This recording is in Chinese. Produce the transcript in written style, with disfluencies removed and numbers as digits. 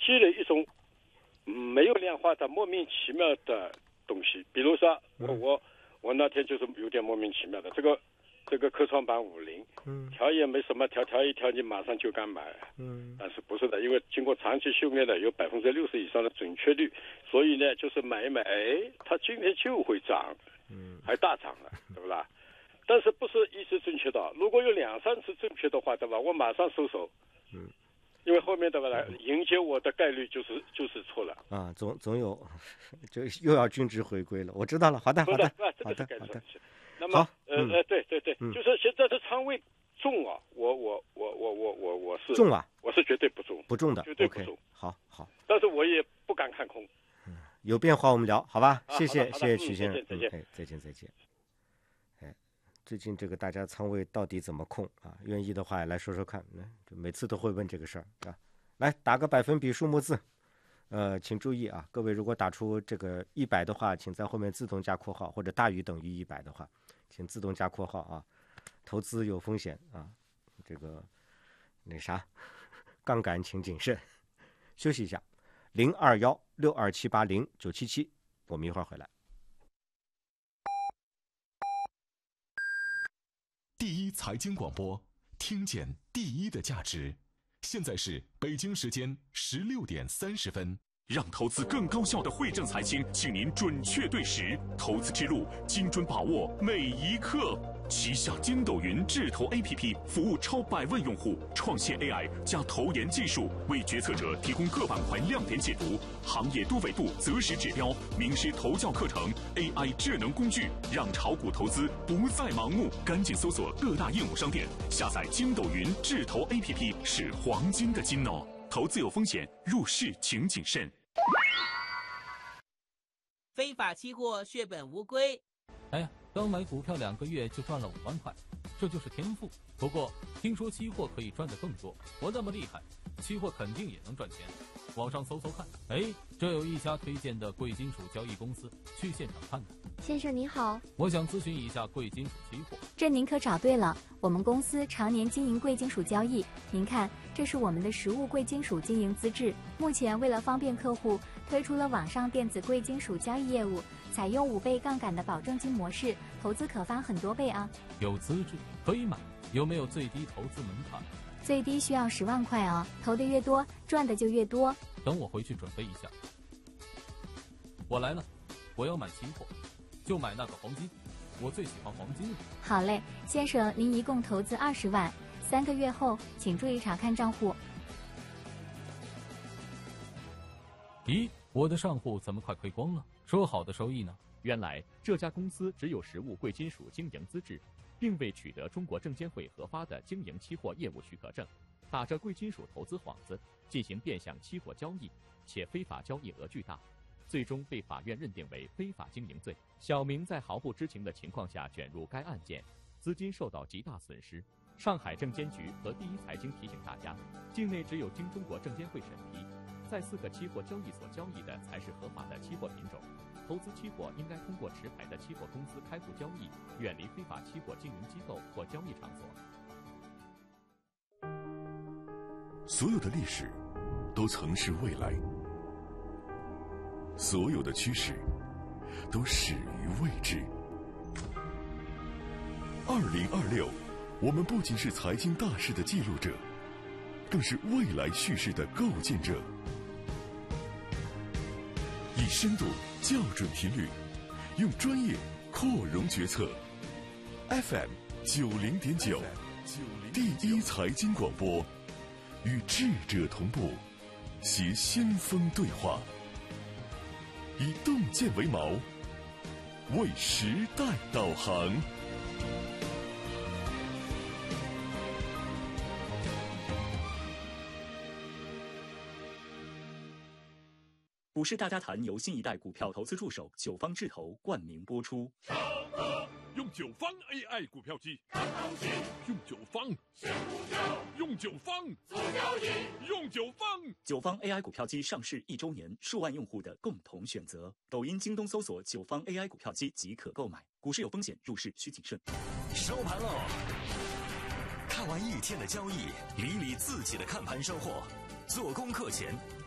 积累一种没有量化的莫名其妙的东西。比如说我那天就是有点莫名其妙的，这个科创板50，调也没什么调一调你马上就敢买，但是不是的，因为经过长期训练的有60%以上的准确率，所以呢就是买一买，它今天就会涨，还大涨了，对不啦？但是不是一直正确的，如果有2-3次正确的话，对吧？我马上收手，因为后面对吧，迎接我的概率就是错了啊，总有，就又要均值回归了。我知道了，好的。 那么对，就是现在的仓位重啊，我是重啊， 我是绝对不重的， 绝对不重。 Okay, 好， 但是我也不敢看空。 有变化我们聊，好吧？谢谢曲先生，再见。最近这个大家仓位到底怎么控啊？愿意的话来说说看，每次都会问这个事儿啊。来打个百分比数目字，请注意啊，各位如果打出这个100的话，请在后面自动加括号，或者大于等于100的话，请自动加括号啊。投资有风险啊，这个杠杆请谨慎。休息一下，021-62780-977，我们一会儿回来。 第一财经广播，听见第一的价值。现在是北京时间16点30分。让投资更高效的汇正财经，请您准确对时，投资之路精准把握每一刻。旗下筋斗云智投 APP 服务超100万用户，创现 AI 加投研技术，为决策者提供各板块亮点解读、行业多维度择时指标、名师投教课程、AI 智能工具，让炒股投资不再盲目。赶紧搜索各大应用商店，下载筋斗云智投 APP， 是黄金的金哦。投资有风险，入市请谨慎。 非法期货血本无归。 哎呀，刚买股票2个月就赚了5万块，这就是天赋。不过听说期货可以赚得更多，我那么厉害，期货肯定也能赚钱。网上搜搜看，这有一家推荐的贵金属交易公司，去现场看看。 先生您好， 我想咨询一下贵金属期货。 这您可找对了，我们公司常年经营贵金属交易。您看，这是我们的实物贵金属经营资质。目前为了方便客户，推出了网上电子贵金属交易业务，采用5倍杠杆的保证金模式，投资可翻很多倍啊。 有资质可以买，有没有最低投资门槛？ 最低需要10万块哦，投的越多，赚的就越多。 等我回去准备一下。我来了，我要买期货，就买那个黄金，我最喜欢黄金了。 好嘞，先生，您一共投资20万，3个月后请注意查看账户。 咦，我的账户怎么快亏光了？说好的收益呢？ 原来这家公司只有实物贵金属经营资质，并未取得中国证监会核发的经营期货业务许可证，打着贵金属投资幌子进行变相期货交易，且非法交易额巨大，最终被法院认定为非法经营罪。小明在毫不知情的情况下卷入该案件，资金受到极大损失。上海证监局和第一财经提醒大家，境内只有经中国证监会审批，在4个期货交易所交易的才是合法的期货品种。投资期货应该通过持牌的期货公司开户交易，远离非法期货经营机构或交易场所。 所有的历史都曾是未来，所有的趋势都始于未知。2026，我们不仅是财经大事的记录者，更是未来叙事的构建者。以深度校准频率，用专业扩容决策。FM 90.9，第一财经广播，与智者同步，携先锋对话，以洞见为锚，为时代导航。 股市大家谈由新一代股票投资助手九方智投冠名播出。 用九方 AI 股票机，用九方，用九方，用九方。 九方 AI 股票机上市1周年，数万用户的共同选择。抖音、京东搜索九方 AI 股票机即可购买。股市有风险，入市需谨慎。 收盘喽！看完一天的交易，理理自己的看盘收获。做功课前